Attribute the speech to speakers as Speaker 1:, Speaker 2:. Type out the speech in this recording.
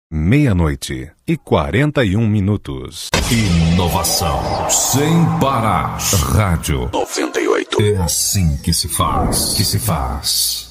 Speaker 1: meia-noite e 41 minutos.
Speaker 2: Inovação sem parar. Rádio 98. É assim que se faz.